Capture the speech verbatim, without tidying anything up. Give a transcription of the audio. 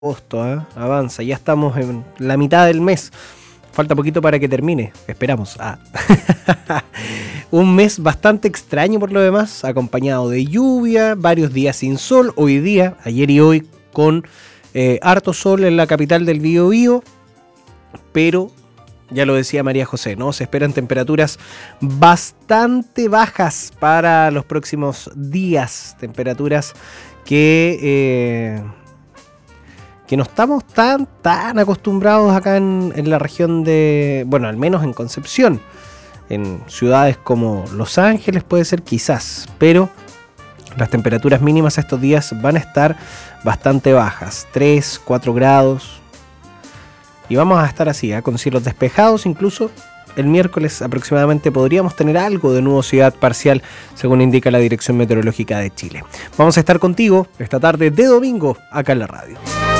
Agosto, ¿eh? Avanza, ya estamos en la mitad del mes. Falta poquito para que termine, esperamos. Ah. Un mes bastante extraño por lo demás, acompañado de lluvia, varios días sin sol. Hoy día, ayer y hoy, con eh, harto sol en la capital del Biobío, pero ya lo decía María José, ¿no? Se esperan temperaturas bastante bajas para los próximos días, temperaturas que... Eh, que no estamos tan, tan acostumbrados acá en, en la región de, bueno, al menos en Concepción. En ciudades como Los Ángeles puede ser quizás, pero las temperaturas mínimas estos días van a estar bastante bajas, tres, cuatro grados. Y vamos a estar así, ¿eh? Con cielos despejados, incluso el miércoles aproximadamente podríamos tener algo de nubosidad parcial, según indica la Dirección Meteorológica de Chile. Vamos a estar contigo esta tarde de domingo acá en la radio.